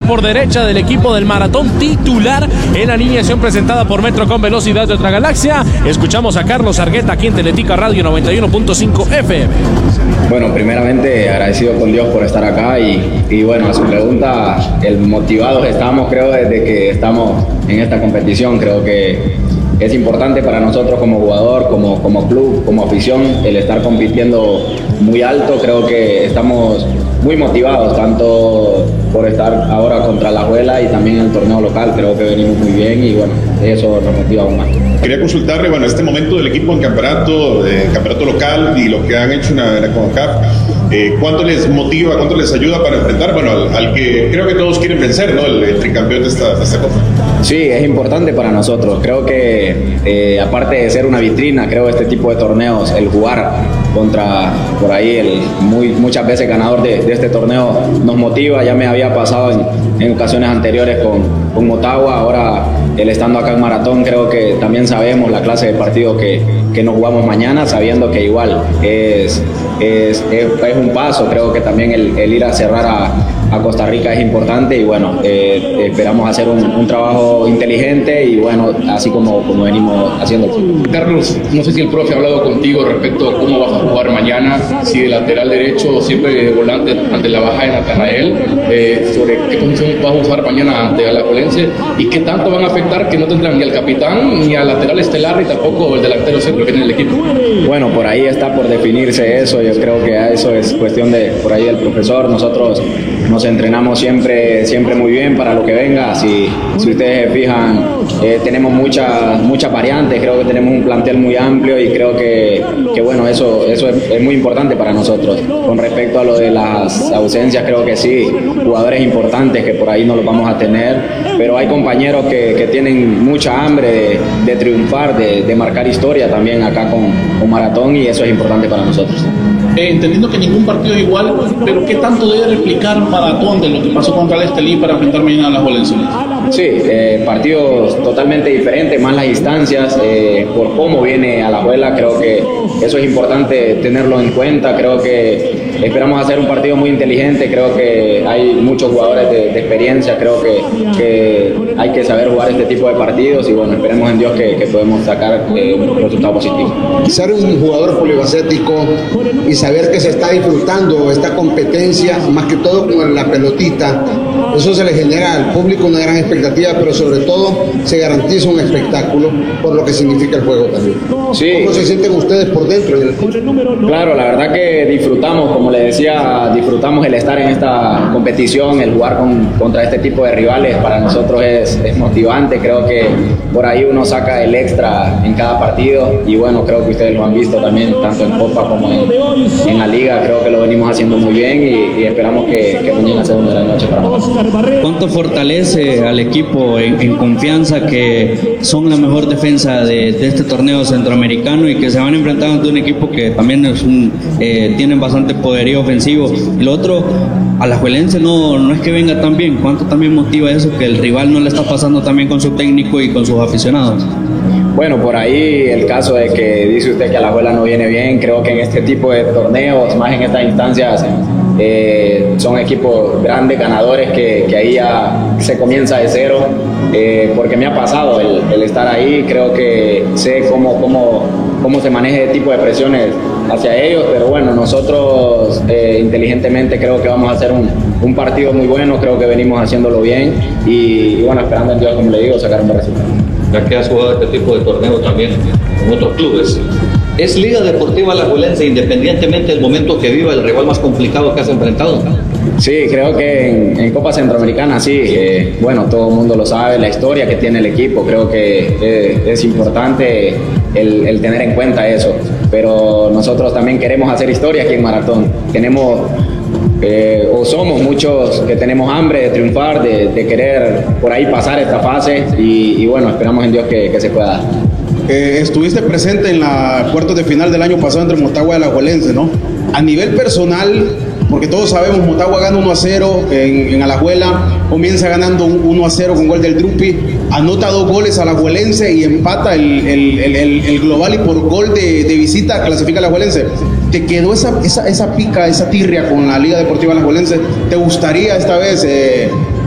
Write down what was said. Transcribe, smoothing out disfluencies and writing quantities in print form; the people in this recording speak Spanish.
por derecha del equipo del Maratón titular en la alineación presentada por Metro con velocidad de otra galaxia. Escuchamos a Carlos Argueta aquí en Teletica Radio 91.5 FM. Bueno, primeramente agradecido con Dios por estar acá y bueno, a su pregunta, motivados estamos, creo, desde que estamos en esta competición. Creo que es importante para nosotros como jugador, como club, como afición, el estar compitiendo muy alto. Creo que estamos muy motivados, tanto por estar ahora contra Alajuela y también en el torneo local. Creo que venimos muy bien y bueno, eso nos motiva aún más. Quería consultarle, bueno, este momento del equipo en campeonato local y lo que han hecho en la CONCACAF, ¿cuánto les motiva, cuánto les ayuda para enfrentar, bueno, al que creo que todos quieren vencer, ¿no? El tricampeón de esta Copa. Sí, es importante para nosotros. Creo que aparte de ser una vitrina, creo que este tipo de torneos, el jugar contra por ahí muchas veces ganador de este torneo nos motiva. Ya me había pasado en ocasiones anteriores con Motagua, ahora el estando acá en Maratón, creo que también sabemos la clase de partido que nos jugamos mañana, sabiendo que igual es un paso. Creo que también el ir a cerrar a Costa Rica es importante y bueno, esperamos hacer un trabajo inteligente y bueno, así como venimos haciendo. Carlos, no sé si el profe ha hablado contigo respecto a cómo vas a jugar mañana, si de lateral derecho o siempre de volante ante la baja de Natanael, sobre qué posición vas a usar mañana ante Alajuelense y qué tanto van a afectar que no tendrán ni al capitán ni al lateral estelar ni tampoco el delantero centro que tiene el equipo. Bueno, por ahí está por definirse eso. Yo creo que eso es cuestión de por ahí del profesor. Nosotros nos entrenamos siempre muy bien para lo que venga. Si ustedes se fijan, tenemos muchas variantes. Creo que tenemos un plantel muy amplio y creo que bueno, eso es muy importante para nosotros. Con respecto a lo de las ausencias, creo que sí, jugadores importantes que por ahí no los vamos a tener, pero hay compañeros que tienen mucha hambre de triunfar, de marcar historia también acá con Maratón y eso es importante para nosotros. Entendiendo que ningún partido es igual, pero ¿qué tanto debe replicar Maratón de lo que pasó contra el Estelí para enfrentar mañana a las Alajuelense? Sí, partidos totalmente diferentes, más las instancias, por cómo viene Alajuela. Creo que eso es importante tenerlo en cuenta. Creo que esperamos hacer un partido muy inteligente. Creo que hay muchos jugadores de experiencia. Creo que hay que saber jugar este tipo de partidos y bueno, esperemos en Dios que podemos sacar un resultado positivo. Ser un jugador polifacético y saber que se está disfrutando esta competencia, más que todo con la pelotita, eso se le genera al público una gran expectativa, pero sobre todo se garantiza un espectáculo por lo que significa el juego también. Sí. ¿Cómo se sienten ustedes por dentro? Claro, la verdad que disfrutamos, como le decía, disfrutamos el estar en esta competición, el jugar contra este tipo de rivales. Para nosotros es motivante. Creo que por ahí uno saca el extra en cada partido y bueno, creo que ustedes lo han visto también, tanto en Copa como en la Liga. Creo que lo venimos haciendo muy bien y esperamos que mañana sea una gran noche para nosotros. ¿Cuánto fortalece al equipo en confianza que son la mejor defensa de este torneo centroamericano y que se van enfrentando ante un equipo que también tienen bastante poderío ofensivo? Y lo otro, Alajuelense no es que venga tan bien. ¿Cuánto también motiva eso, que el rival no le está pasando tan bien con su técnico y con sus aficionados? Bueno, por ahí el caso de que dice usted que Alajuela no viene bien, creo que en este tipo de torneos, más en estas instancias, son equipos grandes, ganadores, que ahí ya se comienza de cero, porque me ha pasado el estar ahí. Creo que sé cómo se maneja este tipo de presiones hacia ellos, pero bueno, nosotros inteligentemente creo que vamos a hacer un partido muy bueno. Creo que venimos haciéndolo bien y bueno, esperando en Dios, como le digo, sacar un buen resultado. Ya que has jugado este tipo de torneo también en otros clubes, ¿es Liga Deportiva Alajuelense, independientemente del momento que viva, el rival más complicado que has enfrentado? Sí, creo que en Copa Centroamericana sí. Bueno, todo el mundo lo sabe, la historia que tiene el equipo. Creo que es importante el tener en cuenta eso, pero nosotros también queremos hacer historia aquí en Maratón. Tenemos o somos muchos que tenemos hambre de triunfar, de querer por ahí pasar esta fase y bueno, esperamos en Dios que se pueda dar. Estuviste presente en la cuartos de final del año pasado entre Motagua y Alajuelense, ¿no? A nivel personal, porque todos sabemos, Motagua gana 1-0 en Alajuela, comienza ganando 1-0 con gol del Drupi, anota 2 goles a Alajuelense y empata el global y por gol de visita clasifica a Alajuelense. ¿Te quedó esa pica, esa tirria con la Liga Deportiva Alajuelense? ¿Te gustaría esta vez